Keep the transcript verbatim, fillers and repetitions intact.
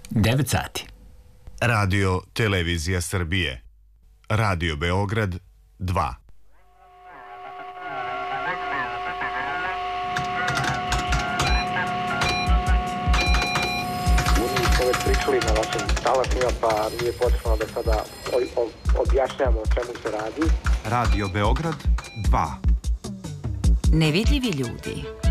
devet sati. Radio Televizija Srbije. Radio Beograd dva. Pričali na vašim talasima, pa nije potrebno da sada objašnjamo o čemu se radi. Radio Beograd dva. Nevidljivi ljudi.